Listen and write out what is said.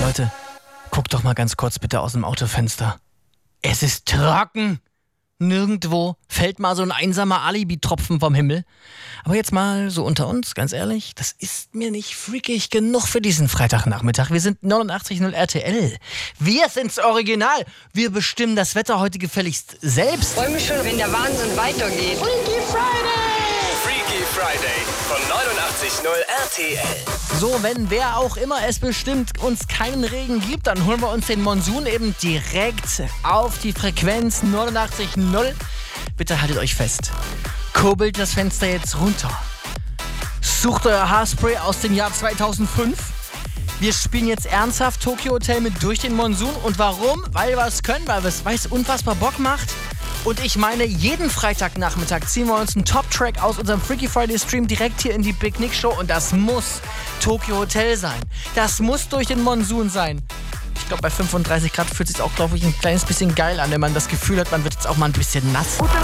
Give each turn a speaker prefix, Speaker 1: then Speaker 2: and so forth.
Speaker 1: Leute, guckt doch mal ganz kurz bitte aus dem Autofenster. Es ist trocken. Nirgendwo fällt mal so ein einsamer Alibi-Tropfen vom Himmel. Aber jetzt mal so unter uns, ganz ehrlich, das ist mir nicht freakig genug für diesen Freitagnachmittag. Wir sind 89.0 RTL. Wir sind's Original. Wir bestimmen das Wetter heute gefälligst selbst.
Speaker 2: Ich freue mich schon, wenn der Wahnsinn weitergeht.
Speaker 1: Freaky Friday!
Speaker 3: Freaky Friday von 89.0 RTL.
Speaker 1: So, wenn wer auch immer es bestimmt uns keinen Regen gibt, dann holen wir uns den Monsun eben direkt auf die Frequenz 89.0. Bitte haltet euch fest. Kurbelt das Fenster jetzt runter. Sucht euer Haarspray aus dem Jahr 2005. Wir spielen jetzt ernsthaft Tokyo Hotel mit durch den Monsun. Und warum? Weil wir es können, weil es unfassbar Bock macht. Und ich meine, jeden Freitagnachmittag ziehen wir uns einen Top-Track aus unserem Freaky Friday Stream direkt hier in die Big Nick Show. Und das muss Tokyo Hotel sein. Das muss durch den Monsun sein. Ich glaube, bei 35 Grad fühlt es sich auch, glaube ich, ein kleines bisschen geil an, wenn man das Gefühl hat, man wird jetzt auch mal ein bisschen nass.